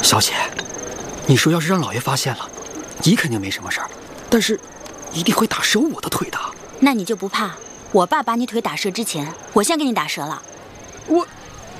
小姐，你说要是让老爷发现了，你肯定没什么事儿，但是一定会打折我的腿的。 那你就不怕我爸把你腿打折之前，我先给你打折了？